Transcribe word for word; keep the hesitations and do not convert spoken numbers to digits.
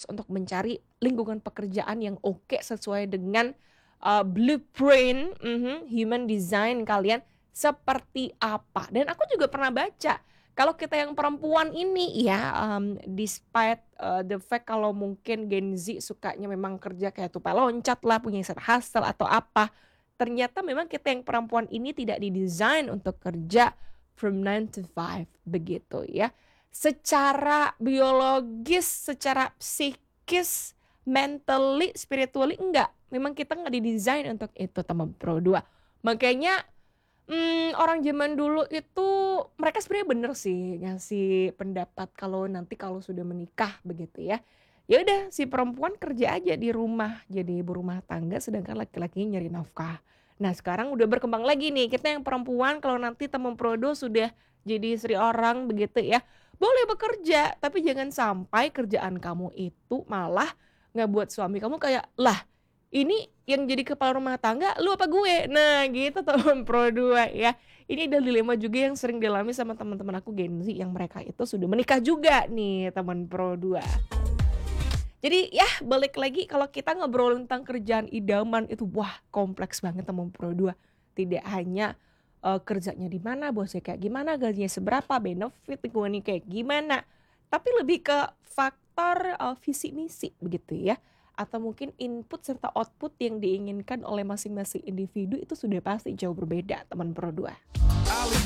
untuk mencari lingkungan pekerjaan yang oke sesuai dengan, eee, blueprint mhm, human design kalian seperti apa. Dan aku juga pernah baca, kalau kita yang perempuan ini ya, mmm, despite, eee, the fact kalau mungkin Gen Z sukanya memang kerja kayak tupai loncat lah, punya side hustle atau apa, ternyata memang kita yang perempuan ini tidak didesain untuk kerja from nine to five begitu ya. Secara biologis, secara psikis, mentally, spiritually enggak, memang kita nggak didesain untuk itu teman Pro dua. Makanya, mmm, orang zaman dulu itu mereka sebenarnya bener sih ngasih pendapat kalau nanti kalau sudah menikah begitu ya, ya udah si perempuan kerja aja di rumah jadi ibu rumah tangga sedangkan laki-lakinya nyari nafkah. Nah sekarang udah berkembang lagi nih, kita yang perempuan kalau nanti teman Pro dua sudah jadi istri orang begitu ya, boleh bekerja tapi jangan sampai kerjaan kamu itu malah ngebuat suami kamu kayak, "Lah ini yang jadi kepala rumah tangga lu apa gue?" Nah gitu teman Pro dua ya. Ini adalah dilema juga yang sering dialami sama teman-teman aku Gen Z yang mereka itu sudah menikah juga nih teman Pro dua. Jadi yah balik lagi kalau kita ngobrolin tentang kerjaan idaman itu wah kompleks banget teman Pro dua. Tidak hanya, eee, kerjanya di mana, bosnya kayak gimana, gajinya seberapa, benefit, lingkungannya kayak gimana, tapi lebih ke faktor, eee, visi misi begitu ya, atau mungkin input serta output yang diinginkan oleh masing-masing individu itu sudah pasti jauh berbeda teman Pro dua.